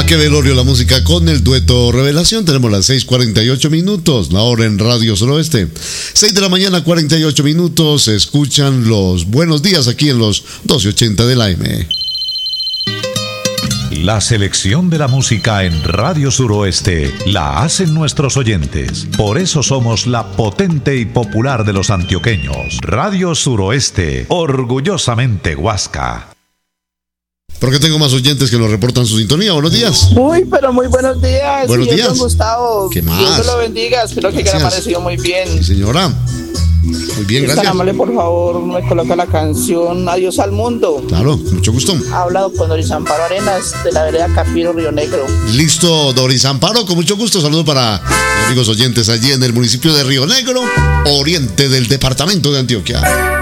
qué velorio la música con el dueto Revelación. Tenemos las 6:48 minutos, la hora en Radio Suroeste. 6 de la mañana, 48 minutos. Se escuchan los buenos días aquí en los 1280 del AM. La selección de la música en Radio Suroeste la hacen nuestros oyentes. Por eso somos la potente y popular de los antioqueños. Radio Suroeste, orgullosamente Huasca. Porque tengo más oyentes que nos reportan su sintonía. Buenos días. Pero muy buenos días. Buenos días. Don Gustavo. ¿Qué más? Dios te lo bendiga. Espero que haya parecido muy bien. Sí, señora. Muy bien, gracias. Tan amable, por favor, me coloca la canción Adiós al Mundo. Claro, mucho gusto. Ha hablado con Doris Amparo Arenas de la vereda Capiro, Río Negro. Listo, Doris Amparo, con mucho gusto. Saludos para mis amigos oyentes allí en el municipio de Río Negro, oriente del departamento de Antioquia.